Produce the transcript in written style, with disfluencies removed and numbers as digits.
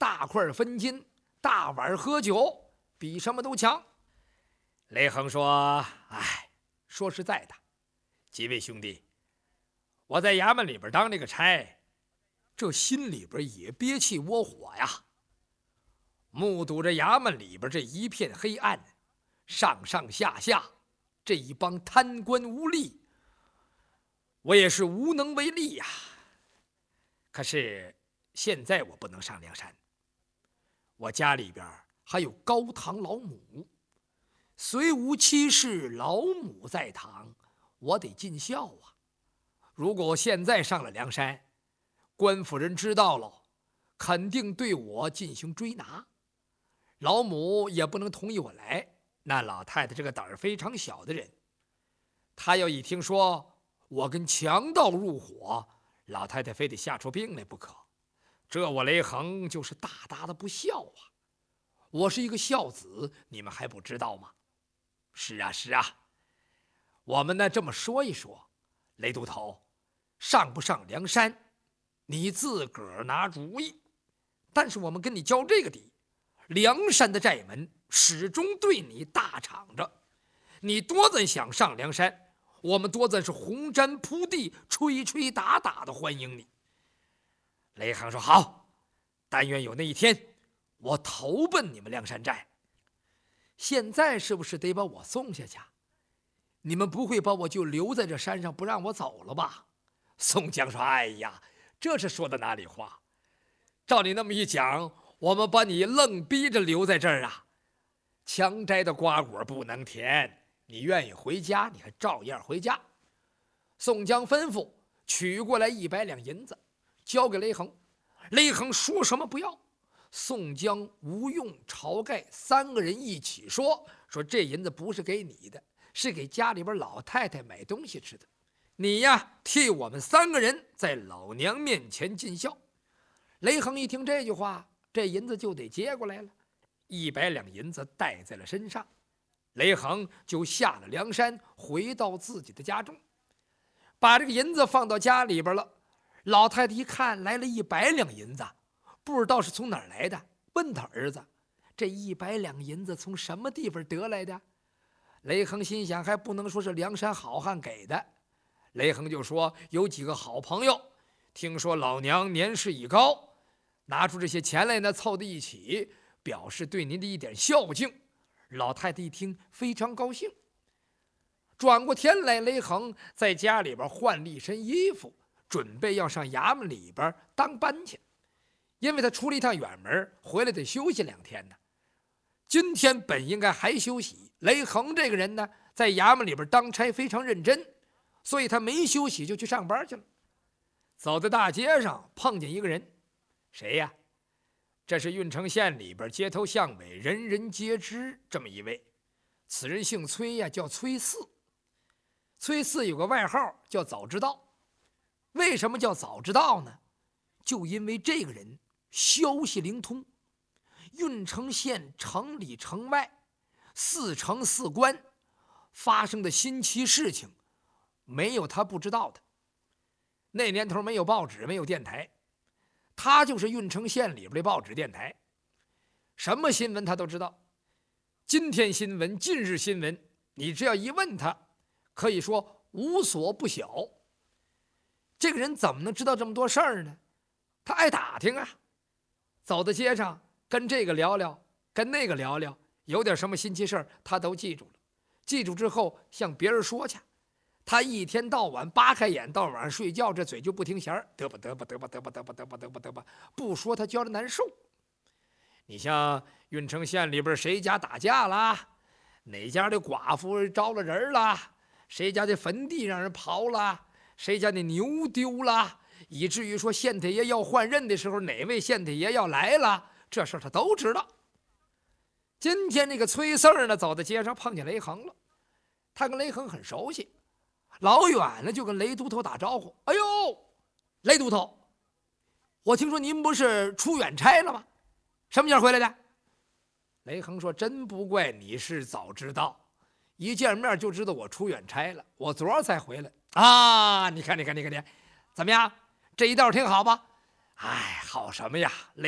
大块分金，大碗喝酒，比什么都强。雷横说：“哎，说实在的，几位兄弟，我在衙门里边当这个差，这心里边也憋气窝火呀。目睹着衙门里边这一片黑暗，上上下下这一帮贪官污吏，我也是无能为力呀。可是现在我不能上梁山，我家里边还有高堂老母，虽无妻室，老母在堂，我得尽孝啊。如果我现在上了梁山，官府人知道了，肯定对我进行追拿，老母也不能同意我来。那老太太这个胆儿非常小的人，她要一听说我跟强盗入伙，老太太非得吓出病来不可。这我雷横就是大大的不孝啊！我是一个孝子，你们还不知道吗？是啊，是啊。我们呢这么说一说，雷都头，上不上梁山，你自个儿拿主意。但是我们跟你交这个底，梁山的寨门始终对你大敞着。你多咱想上梁山，我们多咱是红毡铺地，吹吹打打的欢迎你。雷横说：“好，但愿有那一天，我投奔你们梁山寨。现在是不是得把我送下去？你们不会把我就留在这山上不让我走了吧？”宋江说：“哎呀，这是说的哪里话？照你那么一讲，我们把你愣逼着留在这儿啊！强摘的瓜果不能甜，你愿意回家，你还照样回家。”宋江吩咐取过来100两银子，交给雷横。雷横说什么不要。宋江、吴用、晁盖3个人一起说这银子不是给你的，是给家里边老太太买东西吃的。你呀，替我们3个人在老娘面前尽孝。雷横一听这句话，这银子就得接过来了，100两银子带在了身上。雷横就下了梁山，回到自己的家中，把这个银子放到家里边了。老太太一看来了100两银子，不知道是从哪儿来的，问他儿子：“这100两银子从什么地方得来的？”雷横心想，还不能说是梁山好汉给的。雷横就说：“有几个好朋友，听说老娘年事已高，拿出这些钱来呢，凑在一起，表示对您的一点孝敬。”老太太一听非常高兴。转过天来，雷横在家里边换了一身衣服，准备要上衙门里边当班去，因为他出了一趟远门，回来得休息2天呢。今天本应该还休息，雷横这个人呢，在衙门里边当差非常认真，所以他没休息就去上班去了。走在大街上，碰见一个人，谁呀？这是郓城县里边街头巷尾人人皆知这么一位，此人姓崔呀，叫崔四。崔四有个外号叫早知道。为什么叫早知道呢？就因为这个人消息灵通，郓城县城里城外4城4关发生的新奇事情，没有他不知道的。那年头没有报纸，没有电台，他就是郓城县里边的报纸电台，什么新闻他都知道。今天新闻、近日新闻，你只要一问他，可以说无所不晓。这个人怎么能知道这么多事儿呢？他爱打听啊，走在街上跟这个聊聊，跟那个聊聊，有点什么新奇事儿他都记住了。记住之后向别人说去。他一天到晚扒开眼，到晚上睡觉，这嘴就不停弦儿，嘚吧嘚吧嘚吧嘚吧嘚吧嘚吧嘚吧嘚吧，不说他觉得难受。你像郓城县里边谁家打架啦，哪家的寡妇招了人啦，谁家的坟地让人刨了，谁家的牛丢了，以至于说县太爷要换任的时候，哪位县太爷要来了，这事他都知道。今天这个崔四儿呢，走在街上碰见雷横了，他跟雷横很熟悉，老远了就跟雷都头打招呼：“哎呦，雷都头，我听说您不是出远差了吗？什么时候回来的？”雷横说：“真不怪你是早知道，一见面就知道我出远差了，我昨儿才回来啊！你看，怎么样？这一道挺好吧？哎，好什么呀？